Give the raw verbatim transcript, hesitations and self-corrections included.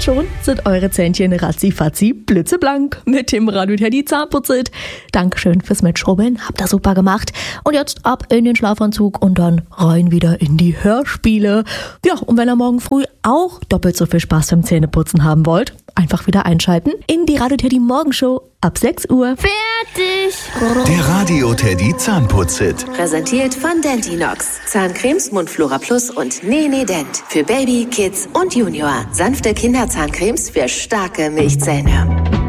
Bald schon sind eure Zähnchen ratzi-fatzi blitzeblank mit dem Radio Teddy Zahnputzit. Dankeschön fürs Mitschrubbeln, habt ihr super gemacht. Und jetzt ab in den Schlafanzug und dann rein wieder in die Hörspiele. Ja, und wenn ihr morgen früh auch doppelt so viel Spaß beim Zähneputzen haben wollt, einfach wieder einschalten in die Radio Teddy Morgenshow ab sechs Uhr. Fertig! Der Radio Teddy Zahnputzit. Präsentiert von Dentinox. Zahncremes, Mundflora Plus und Nene Dent. Für Baby, Kids und Junior. Sanfte Kinderzahncremes für starke Milchzähne.